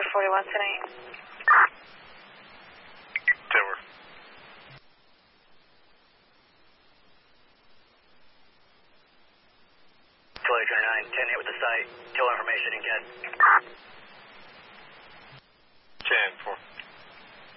41 tonight. Timber. Kilo 29, 10 hit with the site. Kill information and get. 10-4.